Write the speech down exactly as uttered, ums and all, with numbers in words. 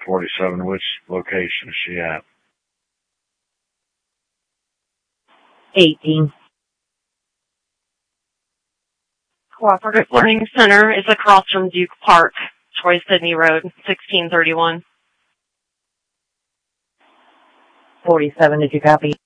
forty-seven, which location is she at? eighteen. Cooperative Learning Center is across from Duke Park, Troy Sidney Road, sixteen thirty-one. forty-seven, did you copy?